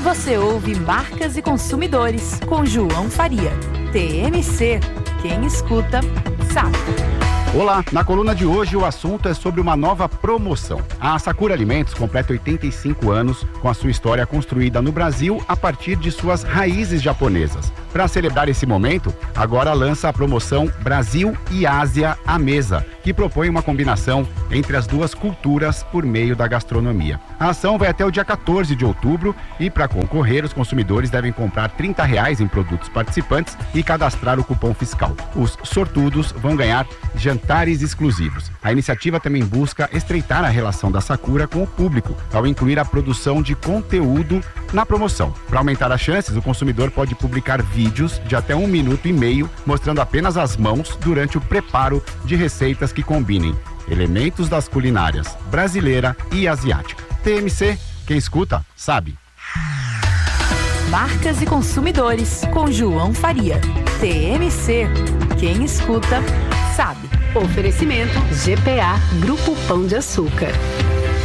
Você ouve Marcas e Consumidores, com João Faria. TMC, quem escuta, sabe. Olá, na coluna de hoje o assunto é sobre uma nova promoção. A Sakura Alimentos completa 85 anos com a sua história construída no Brasil a partir de suas raízes japonesas. Para celebrar esse momento, agora lança a promoção Brasil e Ásia à Mesa, que propõe uma combinação entre as duas culturas por meio da gastronomia. A ação vai até o dia 14 de outubro e, para concorrer, os consumidores devem comprar R$30 em produtos participantes e cadastrar o cupom fiscal. Os sortudos vão ganhar jantares exclusivos. A iniciativa também busca estreitar a relação da Sakura com o público, ao incluir a produção de conteúdo na promoção. Para aumentar as chances, o consumidor pode publicar vídeos de até 1,5 minutos mostrando apenas as mãos durante o preparo de receitas que combinem elementos das culinárias brasileira e asiática. TMC, quem escuta, sabe. Marcas e Consumidores, com João Faria. TMC, quem escuta, sabe. Oferecimento GPA Grupo Pão de Açúcar.